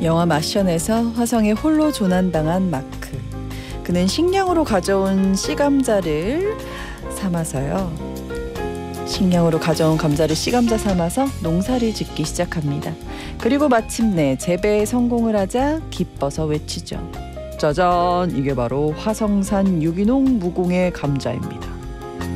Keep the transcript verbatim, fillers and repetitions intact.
영화 마션에서 화성에 홀로 조난당한 마크. 그는 식량으로 가져온 씨감자를 삼아서요. 식량으로 가져온 감자를 씨감자 삼아서 농사를 짓기 시작합니다. 그리고 마침내 재배에 성공을 하자 기뻐서 외치죠. 짜잔! 이게 바로 화성산 유기농 무공해 감자입니다.